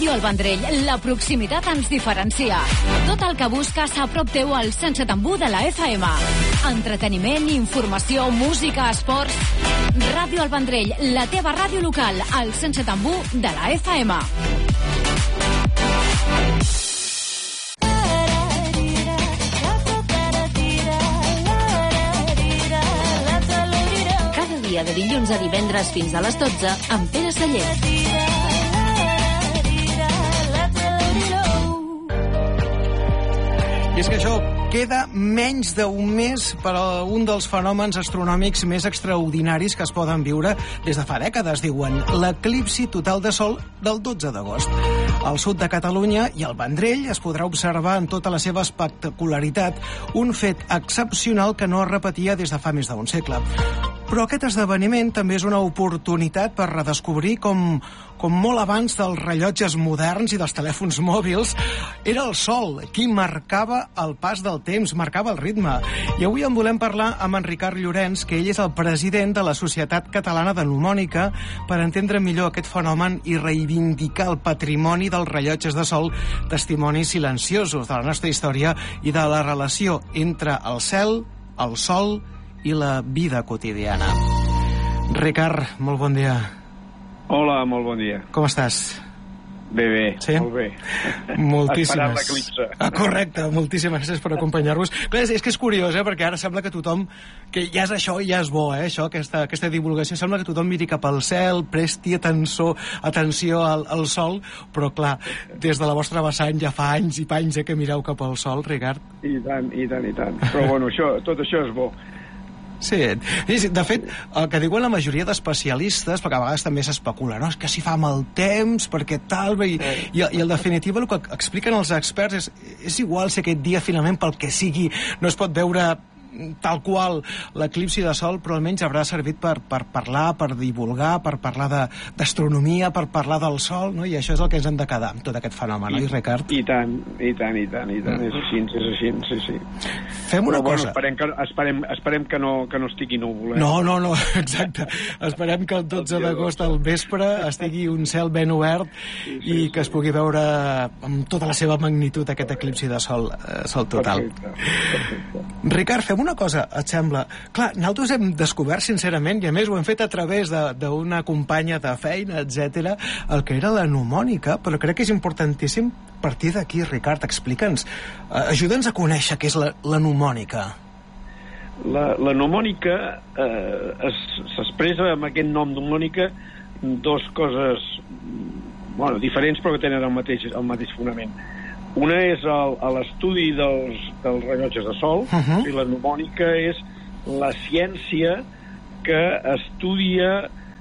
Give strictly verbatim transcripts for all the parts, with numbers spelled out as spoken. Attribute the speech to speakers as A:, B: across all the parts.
A: Ràdio El Vendrell, la proximitat ens diferencia. Tot el que busques a prop teu al Sense Tambú de la F M. Entreteniment, informació, música, esports... Ràdio El Vendrell, la teva ràdio local, al Sense Tambú de la F M. Cada dia de dilluns a divendres fins a les dotze amb Pere Celler.
B: I és que això queda menys d'un mes per a un dels fenòmens astronòmics més extraordinaris que es poden viure des de fa dècades, diuen, l'eclipsi total de sol del dotze d'agost. Al sud de Catalunya i al Vendrell es podrà observar en tota la seva espectacularitat un fet excepcional que no es repetia des de fa més d'un segle. Però aquest esdeveniment també és una oportunitat per redescobrir com, com molt abans dels rellotges moderns i dels telèfons mòbils era el sol qui marcava el pas del temps, marcava el ritme. I avui en volem parlar amb en Ricard Llorenç, que ell és el president de la Societat Catalana de Mnemònica, per entendre millor aquest fenomen i reivindicar el patrimoni dels rellotges de sol, testimonis silenciosos de la nostra història i de la relació entre el cel, el sol i la vida quotidiana. Ricard, molt bon dia.
C: Hola, molt bon dia.
B: Com estàs?
C: Bé, bé,
B: sí?
C: Molt bé.
B: Moltíssimes.
C: Esperant l'eclipse.
B: Ah, correcte, moltíssimes gràcies per acompanyar-nos. Clar, és, és que és curiós, eh, perquè ara sembla que tothom, que ja és això i ja és bo, eh, això, aquesta, aquesta divulgació, sembla que tothom miri cap al cel, presti atenció, atenció al, al sol, però clar, des de la vostra vessant ja fa anys i panys eh, que mireu cap al sol, Ricard.
C: I tant, i tant, i tant. Però bueno, això, tot això és bo.
B: Sí, de fet, el que diuen la majoria d'especialistes, perquè a vegades també s'especula, no? És que si fa amb el temps, perquè tal, i, i, i en definitiva el que expliquen els experts és, és igual si aquest dia finalment pel que sigui no es pot veure tal qual l'eclipsi de sol, però almenys haurà servit per, per parlar, per divulgar, per parlar d'astronomia, per parlar del sol, no? I això és el que ens hem de quedar amb tot aquest fenomen, I, no, Ricard?
C: I tant, i tant, i tant, i tant, és així, és així, sí, sí.
B: Fem una
C: però,
B: cosa...
C: Bueno, esperem, que, esperem, esperem que, no, que no estigui núvol, eh?
B: No, no, no, exacte. Esperem que el dotze d'agost al vespre estigui un cel ben obert sí, sí, i sí, que es pugui veure amb tota la seva magnitud aquest eclipsi de sol, eh, sol total. Perfecte, perfecte. Ricard, fem una cosa, et sembla? Clar, nosaltres hem descobert, sincerament, i a més ho hem fet a través d'una companya de feina, etcètera, el que era la mnemònica, però crec que és importantíssim partir d'aquí, Ricard, explica'ns. Ajuda'ns a conèixer què és la, la mnemònica.
C: La, la mnemònica eh, s'expressa amb aquest nom mnemònica dos coses bueno, diferents però que tenen el mateix, el mateix fonament. Una és l'estudi dels, dels rellotges de sol, uh-huh. i la mnemònica és la ciència que estudia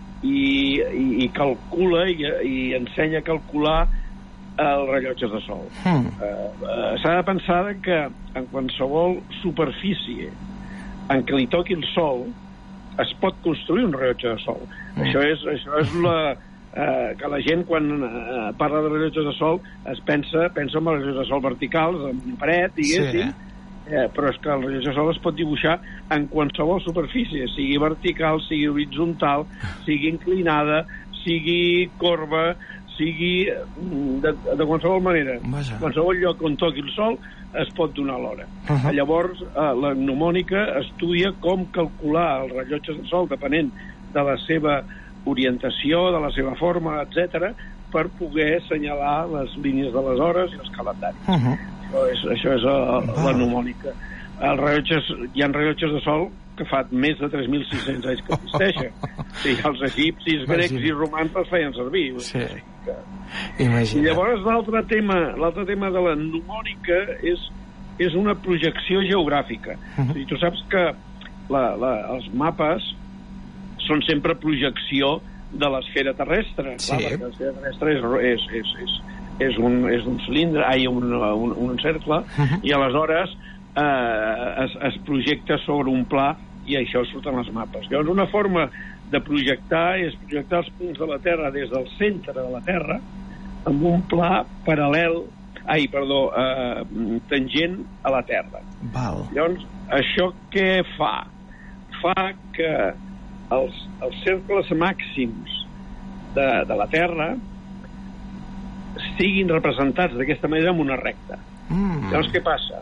C: i, i, i calcula i, i ensenya a calcular els rellotges de sol. Uh-huh. Uh, uh, S'ha de pensar que en qualsevol superfície en què li toqui el sol es pot construir un rellotge de sol. Uh-huh. Això és, això és la... Eh, que la gent quan eh, parla de rellotges de sol es pensa, pensa en rellotges de sol verticals, en paret, diguéssim, sí. eh, però és que el rellotge de sol es pot dibuixar en qualsevol superfície, sigui vertical, sigui horitzontal, sigui inclinada, sigui corba, sigui de, de qualsevol manera. Vaja. Qualsevol lloc on toqui el sol es pot donar l'hora. Uh-huh. Llavors, eh, la mnemònica estudia com calcular els rellotges de sol depenent de la seva orientació, de la seva forma, etcètera, per poder assenyalar les línies de les hores i els calendaris. Uh-huh. Això és, això és uh, la mnemònica. Els rellotges, hi ha rellotges de sol que fa més de tres mil sis-cents anys que existeixen. Sí, els egipcis, grecs i romans els feien servir.
B: Sí.
C: Que...
B: Imagina.
C: I llavors l'altre tema, l'altre tema de la mnemònica és, és una projecció geogràfica. Uh-huh. O sigui, tu saps que la, la, els mapes són sempre projecció de l'esfera terrestre, sí. Clar, perquè l'esfera terrestre és, és, és, és, un, és un cilindre, ai, un, un, un cercle, uh-huh. i aleshores eh, es, es projecta sobre un pla i això surten els mapes. Llavors, una forma de projectar és projectar els punts de la Terra des del centre de la Terra amb un pla paral·lel, ai, perdó, eh, tangent a la Terra.
B: Val.
C: Llavors, això què fa? Fa que Els, els cercles màxims de, de la Terra estiguin representats d'aquesta manera en una recta. Mm. Llavors, què passa?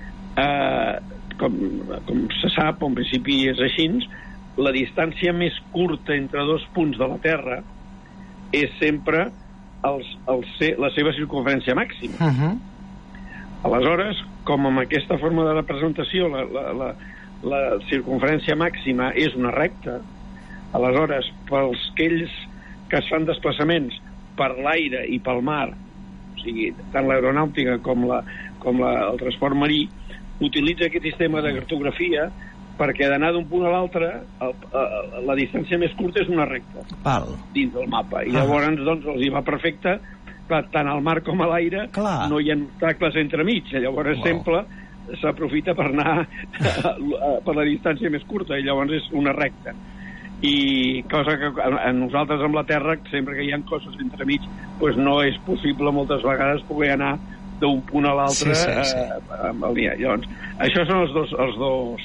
C: Eh, com, com se sap, en principi és així, la distància més curta entre dos punts de la Terra és sempre el, el, la seva circunferència màxima. Uh-huh. Aleshores, com amb aquesta forma de representació la, la, la, la circunferència màxima és una recta, aleshores, pels aquells que es fan desplaçaments per l'aire i pel mar, o sigui, tant l'aeronàutica com, la, com la, el transport marí, utilitza aquest sistema de cartografia perquè d'anar d'un punt a l'altre la distància més curta és una recta. Val. Dins del mapa. I llavors ah. doncs, els hi va perfecte, tant al mar com a l'aire no hi ha obstacles entremig. Llavors wow. sempre s'aprofita per anar per la distància més curta i llavors és una recta. I cosa que a nosaltres amb la Terra, sempre que hi ha coses entremig, doncs no és possible moltes vegades poder anar d'un punt a l'altre sí, sí, sí. eh, amb el dia. Llavors, això són els dos, els dos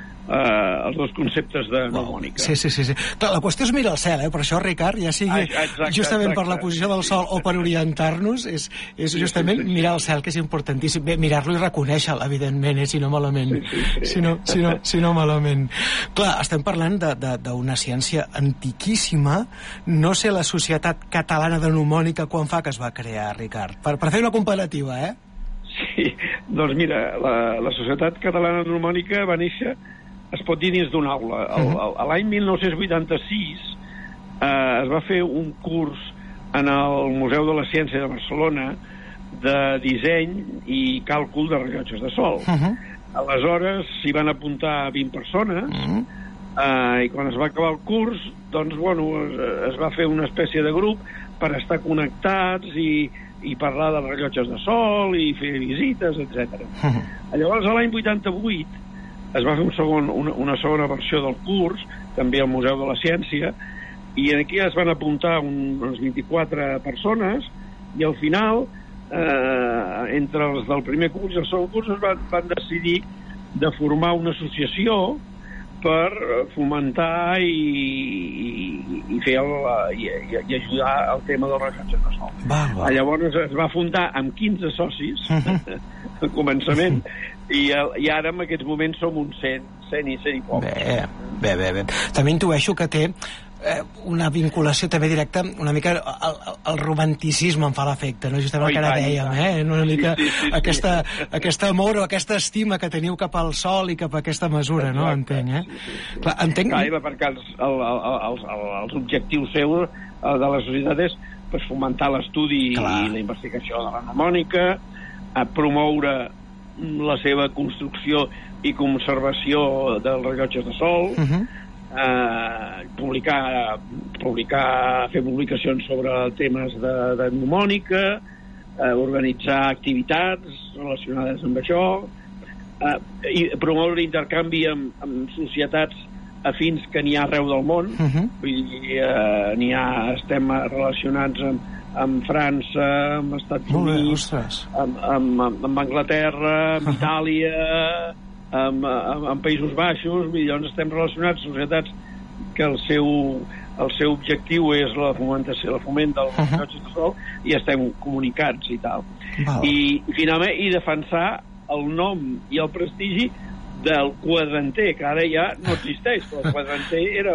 C: Uh, els dos conceptes de mnemònica.
B: Sí, sí, sí, sí. Clar, la qüestió és mirar al cel, eh? Per això, Ricard, ja sigui ah, exacte, justament exacte. Per la posició del Sol o per orientar-nos, és, és justament sí, sí, sí. mirar al cel, que és importantíssim. Bé, mirar-lo i reconèixer-lo, evidentment, eh? si no malament. Sí, sí, sí. Si, no, si, no, si no malament. Clar, estem parlant d'una ciència antiquíssima. No sé la Societat Catalana de Mnemònica quan fa que es va crear, Ricard. Per, per fer una comparativa, eh?
C: Sí, doncs mira, la, la Societat Catalana de Mnemònica va néixer, es pot dir, dins d'una aula. L'any mil nou-cents vuitanta-sis eh, es va fer un curs en el Museu de la Ciència de Barcelona de disseny i càlcul de rellotges de sol. Uh -huh. Aleshores s'hi van apuntar vint persones uh -huh. eh, i quan es va acabar el curs doncs, bueno, es, es va fer una espècie de grup per estar connectats i, i parlar dels rellotges de sol i fer visites, etcètera. Uh -huh. Llavors, l'any vuitanta-vuit es va fer un segon, una, una segona versió del curs, també al Museu de la Ciència, i aquí es van apuntar un, unes vint-i-quatre persones, i al final, eh, entre els del primer curs i el segon curs, es van, van decidir de formar una associació per fomentar i, i, i fer el, i, i ajudar al tema dels rellotges de sol. Va, va. Llavors es va fundar amb quinze socis al començament i, i ara en aquests moments som uns cent, cent i cent i pocs.
B: Bé, bé, bé, bé. També intueixo que té eh, una vinculació també directa, una mica el, el romanticisme em fa l'efecte, no? Justament el que ara dèiem, eh? Una mica sí, sí, sí, aquesta, sí. aquesta amor o aquesta estima que teniu cap al sol i cap a aquesta mesura, exacte, no? Entenc, eh? Sí, sí. Clar, entenc...
C: Clar, perquè els, el, el, el, els objectius seus de la societat és pues, fomentar l'estudi i la investigació de la mnemònica, promoure la seva construcció i conservació dels rellotges de sol, uh-huh. eh, publicar, publicar, fer publicacions sobre temes de, de mnemònica, eh, organitzar activitats relacionades amb això, eh, i promoure l'intercanvi amb, amb societats afins que n'hi ha arreu del món. Uh-huh. Vull dir, eh, n'hi ha, estem relacionats amb amb França, amb Estats Units, amb, amb, amb Anglaterra, amb Itàlia, amb, amb, amb Països Baixos. Llavors estem relacionats societats que el seu, el seu objectiu és la fomentació, el foment dels rellotges de sol, i estem comunicats i tal. I, i finalment, i defensar el nom i el prestigi del quadranter, que ara ja no existeix, però el quadranter era,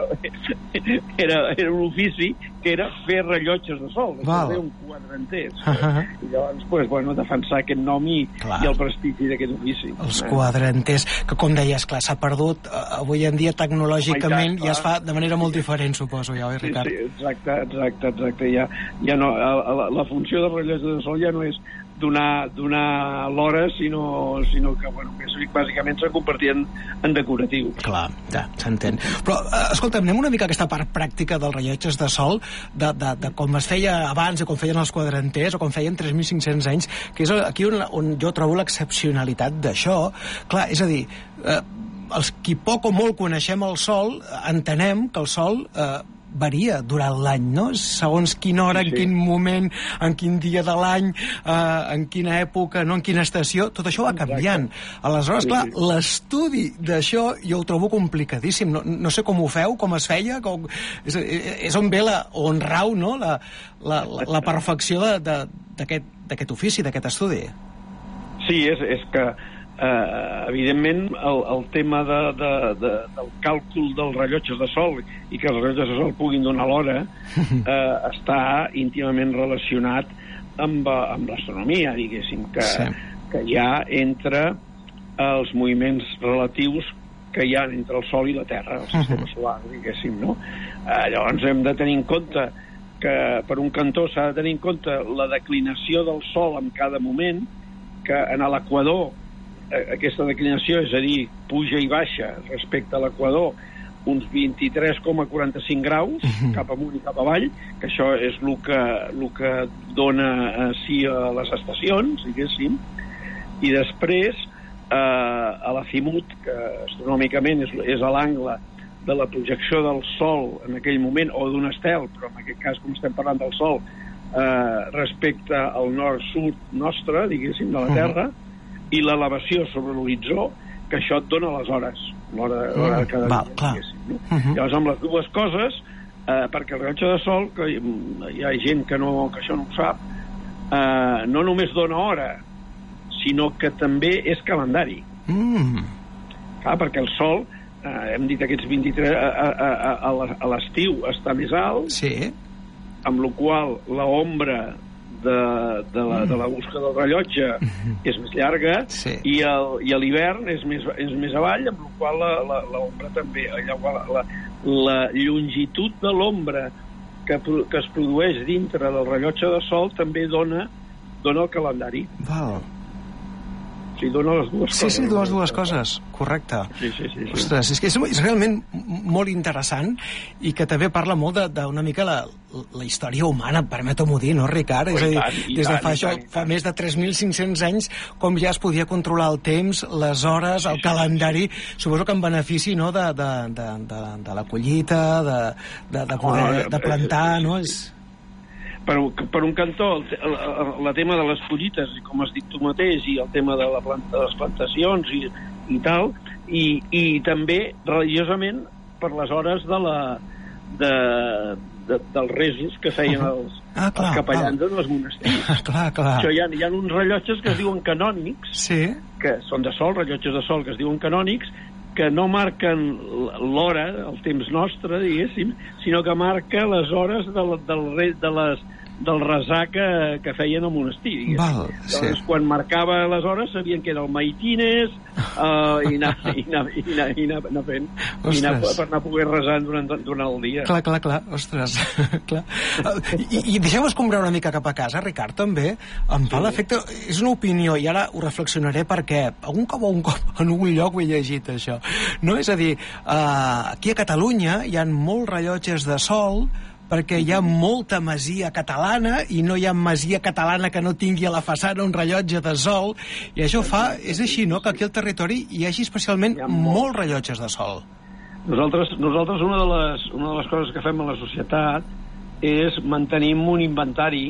C: era, era un ofici que era fer rellotges de sol, fer un quadranter. Uh -huh. I llavors, pues, bueno, defensar aquest nom i, i el prestigi d'aquest ofici.
B: Els quadranters, que com deies, clar, s'ha perdut, avui en dia tecnològicament ja, ja es fa de manera molt diferent, suposo, ja, oi, Ricard?
C: Sí, sí, exacte, exacte, exacte. Ja, ja no, la, la funció dels rellotges de sol ja no és donar, donar l'hora, sinó, sinó que, bueno, que bàsicament s'ha convertit en, en decoratiu.
B: Clar, ja, s'entén. Però, escolta, anem una mica a aquesta part pràctica dels rellotges de sol, de, de, de com es feia abans, o com feien els quadranters, o com feien tres mil cinc-cents anys, que és aquí on, on jo trobo l'excepcionalitat d'això. Clar, és a dir, eh, els qui poc o molt coneixem el sol, entenem que el sol... Eh, varia durant l'any, no? Segons quina hora, sí, sí. en quin moment, en quin dia de l'any, eh, en quina època, no en quina estació, tot això va canviant. Aleshores, clar, sí, sí. l'estudi d'això jo ho trobo complicadíssim. No, no sé com ho feu, com es feia, com... És, és on ve la, on rau, no?, la, la, la, la perfecció d'aquest ofici, d'aquest estudi. Sí, és, és que Uh, evidentment el, el tema de, de, de, del càlcul dels rellotges de sol i que els rellotges de sol puguin donar l'hora uh, està íntimament relacionat amb, amb l'astronomia, diguéssim, que, sí. que hi ha entre els moviments relatius que hi ha entre el Sol i la Terra, el sistema uh-huh. solar, diguéssim, no? Uh, llavors hem de tenir en compte que per un cantó s'ha de tenir en compte la declinació del Sol en cada moment, que en l'equador aquesta declinació, és a dir, puja i baixa respecte a l'equador uns vint-i-tres coma quaranta-cinc graus uh-huh. cap amunt i cap avall, que això és el que, el que dona eh, sí a les estacions, diguéssim, i després eh, a l'azimut, que astronòmicament és, és a l'angle de la projecció del Sol en aquell moment, o d'un estel, però en aquest cas, com estem parlant del Sol, eh, respecte al nord-sud nostre, diguéssim, de la Terra, uh-huh. i l'elevació sobre l'horitzó, que això et dona les hores, l'hora de cada Val,
C: dia.
B: Clar.
C: No? Uh-huh. Llavors, amb les dues coses, eh, perquè el rellotge de sol, que hi ha gent que, no, que això no ho sap, eh, no només dona hora, sinó que també és calendari.
B: Mm.
C: Clar, perquè el sol, eh, hem dit aquests vint-i-tres, a, a, a, a l'estiu està més alt,
B: sí.
C: amb la qual l'ombra de, de, la, de la busca del rellotge és més llarga, sí. i, el, i a l'hivern és, més, és més avall, amb la qual l'ombra també, la, la, la longitud de l'ombra que, que es produeix dintre del rellotge de sol també dona, dona el calendari.
B: Val.
C: Sí, dona les dues
B: sí,
C: coses.
B: Sí, sí, dues, dues coses, correcte.
C: Sí, sí, sí, sí.
B: Ostres, és que és, és realment molt interessant i que també parla molt d'una mica la, la història humana, permeto-m'ho dir, no, Ricard? Oh, és a dir, tant, des de tant, fa, això, tant, fa més de tres mil cinc-cents anys, com ja es podia controlar el temps, les hores, el calendari, suposo que en benefici, no?, de, de, de, de, de la collita, de, de, de, poder, de plantar, no? És...
C: Per, per un cantó, el, el, el, el tema de les collites, com has dit tu mateix, i el tema de, la planta, de les plantacions i, i tal, i, i també religiosament per les hores de la, de, de, dels resos que feien els, ah, clar, els capellans en els monestirs.
B: Ah, clar, clar.
C: Això hi ha, hi ha uns rellotges que es diuen canònics,
B: sí.
C: que són de sol, rellotges de sol que es diuen canònics, que no marquen l'hora, el temps nostre, diguéssim, sinó que marca les hores de, la, del, de les, del resar que, que feien al monestir.
B: Val,
C: doncs,
B: sí.
C: quan marcava les hores sabien que era el maitines uh, i anar, i anar, i anar, i anar, anar fent, i anar, per anar poder resar durant, durant el dia.
B: Clar, clar, clar, ostres. clar. I, i deixeu-me escombrar una mica cap a casa, Ricard, també. Em fa sí. l'efecte... És una opinió, i ara ho reflexionaré perquè algun cop o un cop en un lloc ho he llegit, això. No? És a dir, uh, aquí a Catalunya hi ha molts rellotges de sol perquè hi ha molta masia catalana i no hi ha masia catalana que no tingui a la façana un rellotge de sol, i això fa, és així, no?, que aquí al territori hi hagi especialment ha molts molt. rellotges de sol.
C: Nosaltres, nosaltres una, de les, una de les coses que fem a la societat és mantenir un inventari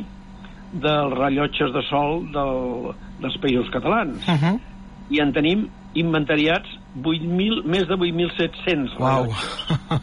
C: dels rellotges de sol del, dels països catalans. Uh-huh. I en tenim inventariats vuit mil, més de vuit mil set-cents rellotges.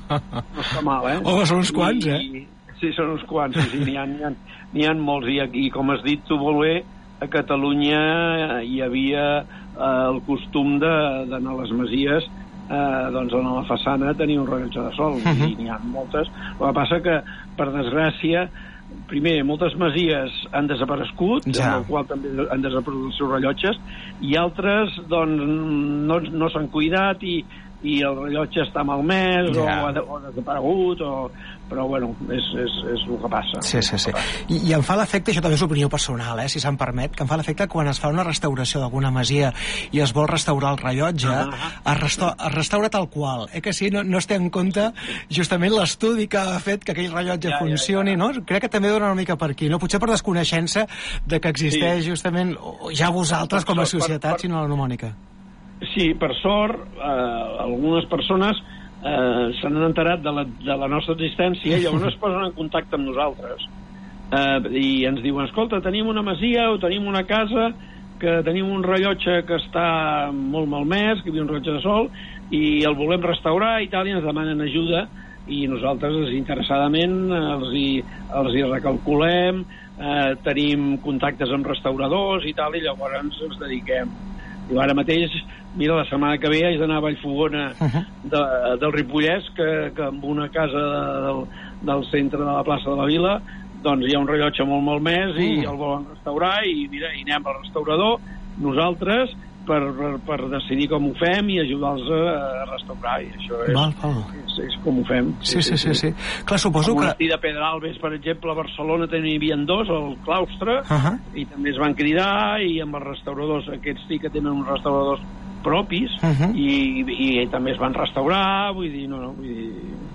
C: No està mal, eh?
B: Home, són uns quants, eh?
C: I, sí, són uns quants, sí, sí, n'hi ha, n'hi ha, n'hi ha molts. I, I com has dit tu, molt bé, a Catalunya hi havia eh, el costum d'anar a les masies, eh, doncs a la façana tenia un rellotge de sol, uh-huh. i n'hi ha moltes. El que passa que, per desgràcia, primer, moltes masies han desaparegut, ja. amb el qual també han desaparegut els seus rellotges, i altres doncs, no, no s'han cuidat i, i el rellotge està malmès, ja. o, ha, o ha desaparegut, o... però bueno, és, és, és el que passa.
B: Sí, sí, sí. I, i em fa l'efecte, això també és opinió personal, eh, si se'm permet, que em fa l'efecte quan es fa una restauració d'alguna masia i es vol restaurar el rellotge, uh-huh. es, resta es restaura tal qual, eh, que sí, no, no es té en compte justament l'estudi que ha fet que aquell rellotge ja, funcioni, ja, ja. no? Crec que també dona una mica per aquí, no? Potser per desconeixença de que existeix sí. justament, ja vosaltres com a societat, per, per... sinó la mnemònica.
C: Sí, per sort, eh, algunes persones eh, s'han enterat de la, de la nostra existència i llavors es posen en contacte amb nosaltres eh, i ens diuen, escolta, tenim una masia o tenim una casa que tenim un rellotge que està molt malmès, que hi havia un rellotge de sol i el volem restaurar i tal, i ens demanen ajuda i nosaltres desinteressadament els hi, els hi recalculem, eh, tenim contactes amb restauradors i tal, i llavors ens dediquem. I ara mateix, mira, la setmana que ve haig d'anar a Vallfogona de, del Ripollès, que, que en una casa de, del, del centre de la plaça de la Vila doncs hi ha un rellotge molt malmès mm. i el volen restaurar i mira, i anem al restaurador nosaltres per, per, per decidir com ho fem i ajudar-los a, a restaurar, i això és,
B: val, val.
C: és, és com ho fem.
B: Sí, sí, sí, sí. Clar, suposo que...
C: El monestir de Pedralbes, per exemple, a Barcelona n'hi havia dos, al claustre, uh -huh. i també es van cridar, i amb els restauradors, aquests sí que tenen uns restauradors propis, uh -huh. i, i, i també es van restaurar, vull dir, no, no, vull dir...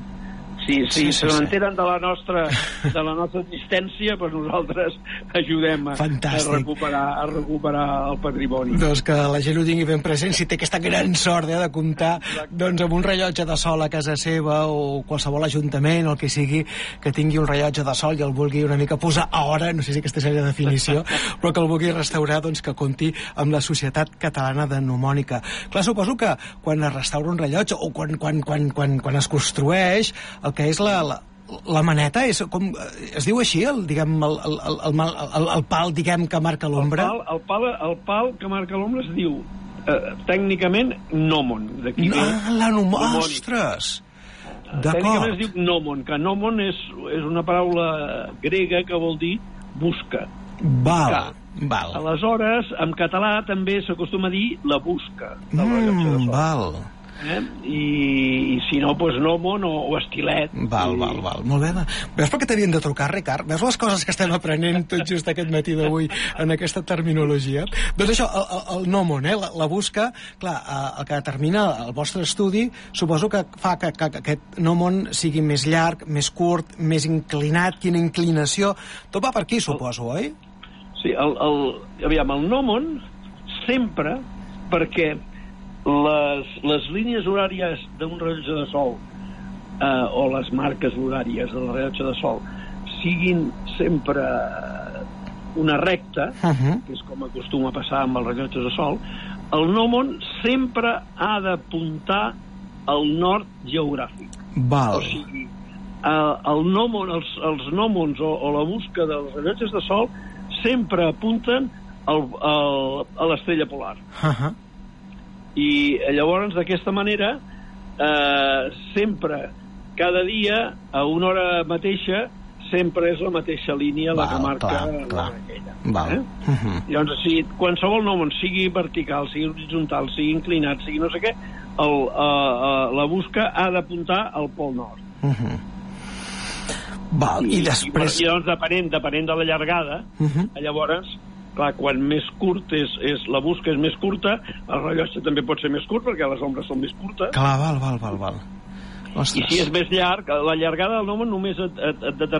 C: Si, si sí, sí, se n'enteren sí. de la nostra de la nostra existència, doncs nosaltres ajudem a, a recuperar a recuperar el patrimoni.
B: Doncs que la gent ho tingui ben present, si té aquesta gran sort eh, de comptar doncs, amb un rellotge de sol a casa seva o qualsevol ajuntament o el que sigui, que tingui un rellotge de sol i el vulgui una mica posar a hora, no sé si aquesta és la definició, però que el vulgui restaurar, doncs que compti amb la Societat Catalana de Mnemònica. Clar, suposo que quan es restaura un rellotge o quan, quan, quan, quan, quan es construeix, el que és la, la, la maneta, és com, es diu així, el, diguem, el, el, el, el, el pal, diguem, que marca l'ombra?
C: El, el, pal, el pal que marca l'ombra es diu, eh, tècnicament, gnomon. D'aquí
B: ah, la gnomon, ostres!
C: Tècnicament es diu gnomon, que gnomon és, és una paraula grega que vol dir busca.
B: Val, val.
C: Aleshores, en català també s'acostuma a dir la busca del rellotge de sol.
B: Val.
C: Eh? I, i si no, doncs gnomon o, o estilet.
B: Val,
C: i...
B: val, val. Molt bé. Veus per què t'havien de trucar, Ricard? Veus les coses que estem aprenent tot just aquest matí d'avui en aquesta terminologia? Doncs això, el, el, el gnomon, eh? la, la busca, clar, el que determina el vostre estudi, suposo que fa que, que, que aquest gnomon sigui més llarg, més curt, més inclinat, quina inclinació... Tot va per aquí, suposo,
C: el...
B: oi?
C: Sí, el, el, aviam, el gnomon sempre, perquè les, les línies horàries d'un rellotge de sol eh, o les marques horàries del rellotge de sol siguin sempre una recta, uh -huh. que és com acostuma a passar amb els rellotges de sol, el gnomon sempre ha d'apuntar al nord geogràfic.
B: Val.
C: O sigui, el, el gnomon, els, els gnomons o, o la busca dels rellotges de sol sempre apunten al, al, a l'estrella polar.
B: Uh -huh.
C: I llavors, d'aquesta manera, eh, sempre, cada dia, a una hora mateixa, sempre és la mateixa línia la
B: val,
C: que marca
B: clar, clar.
C: aquella.
B: Val. Eh? Uh -huh.
C: Llavors, si qualsevol gnomon sigui vertical, sigui horitzontal, sigui inclinat, sigui no sé què, el, uh, uh, la busca ha d'apuntar al pol nord.
B: Uh -huh. Val, i, i després...
C: I, llavors, depenent, depenent de la llargada, uh -huh. llavors, clar, quan més curt és, és la busca és més curta, el rellotge també pot ser més curt perquè les ombres són més curtes.
B: Clar, val, val, val, val.
C: Ostres. I si és més llarg, la llargada del gnomon només et, et, et determina